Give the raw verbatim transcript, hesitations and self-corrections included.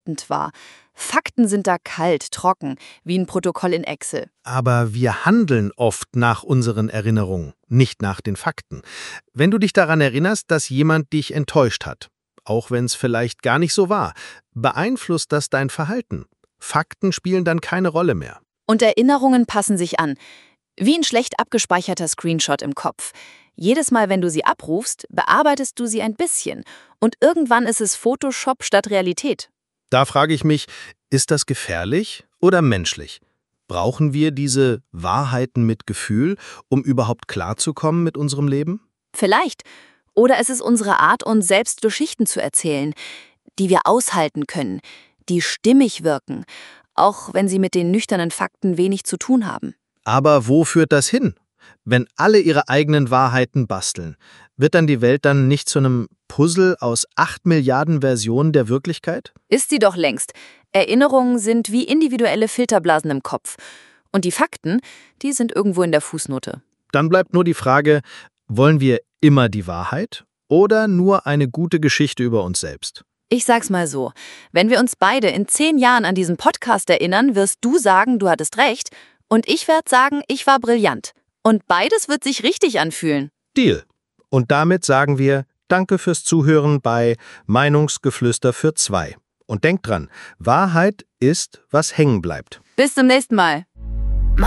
bedeutend war. Fakten sind da kalt, trocken, wie ein Protokoll in Excel. Aber wir handeln oft nach unseren Erinnerungen, nicht nach den Fakten. Wenn du dich daran erinnerst, dass jemand dich enttäuscht hat, auch wenn es vielleicht gar nicht so war, beeinflusst das dein Verhalten. Fakten spielen dann keine Rolle mehr. Und Erinnerungen passen sich an. Wie ein schlecht abgespeicherter Screenshot im Kopf. Jedes Mal, wenn du sie abrufst, bearbeitest du sie ein bisschen. Und irgendwann ist es Photoshop statt Realität. Da frage ich mich, ist das gefährlich oder menschlich? Brauchen wir diese Wahrheiten mit Gefühl, um überhaupt klarzukommen mit unserem Leben? Vielleicht. Oder es ist unsere Art, uns selbst Geschichten zu erzählen, die wir aushalten können, die stimmig wirken, auch wenn sie mit den nüchternen Fakten wenig zu tun haben. Aber wo führt das hin? Wenn alle ihre eigenen Wahrheiten basteln, wird dann die Welt dann nicht zu einem Puzzle aus acht Milliarden Versionen der Wirklichkeit? Ist sie doch längst. Erinnerungen sind wie individuelle Filterblasen im Kopf. Und die Fakten, die sind irgendwo in der Fußnote. Dann bleibt nur die Frage, wollen wir immer die Wahrheit oder nur eine gute Geschichte über uns selbst? Ich sag's mal so, wenn wir uns beide in zehn Jahren an diesen Podcast erinnern, wirst du sagen, du hattest recht, und ich werde sagen, ich war brillant. Und beides wird sich richtig anfühlen. Deal. Und damit sagen wir Danke fürs Zuhören bei Meinungsgeflüster für zwei. Und denkt dran, Wahrheit ist, was hängen bleibt. Bis zum nächsten Mal.